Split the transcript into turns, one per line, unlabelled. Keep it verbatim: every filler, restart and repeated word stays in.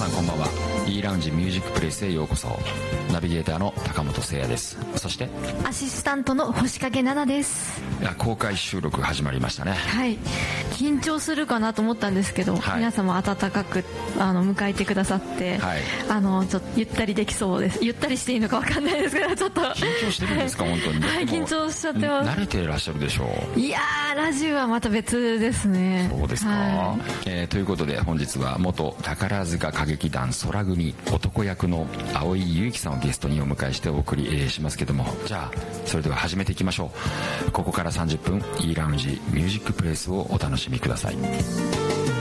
さんこんばんは。 E ラウンジミュージックプレイスへようこそ。ナビゲーターの高本誠也です。そして
アシスタントの星影奈々です。
いや公開収録始まりましたね。
はい、緊張するかなと思ったんですけど、はい、皆様温かくあの迎えてくださって、はい、あのちょっとゆったりできそうです。ゆったりしていいのか分かんないですけど、ちょっと緊
張してるんですか、はい、本当に。
はい、緊張しちゃってます。
慣れていらっしゃるでしょう。
いやー、ラジオはまた別ですね。
そうですか、
はい、
えー、ということで本日は元宝塚歌劇団空組男役の蒼井優樹さんをゲストにお迎えしてお送り、えー、しますけども、じゃあそれでは始めていきましょう。ここからさんじゅっぷん E ラウンジミュージックプレイスをお楽しみください。